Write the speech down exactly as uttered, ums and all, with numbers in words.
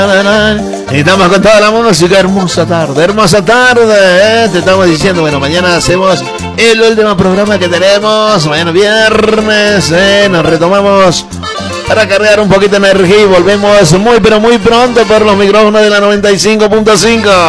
Estamos con toda la música, hermosa tarde, hermosa tarde, ¿eh? Te estamos diciendo, bueno, mañana hacemos el último programa que tenemos, mañana viernes, ¿eh? Nos retomamos para cargar un poquito de energía y volvemos muy pero muy pronto por los micrófonos de la noventa y cinco punto cinco.